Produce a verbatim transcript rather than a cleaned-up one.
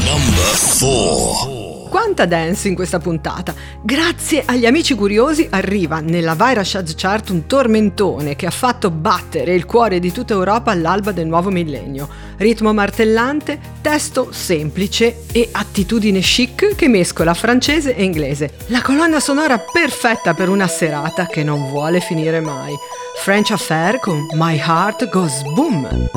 Number four. Quanta dance in questa puntata! Grazie agli amici curiosi arriva nella Viral Chart Chart un tormentone che ha fatto battere il cuore di tutta Europa all'alba del nuovo millennio. Ritmo martellante, testo semplice e attitudine chic che mescola francese e inglese. La colonna sonora perfetta per una serata che non vuole finire mai. French Affair con My Heart Goes Boom.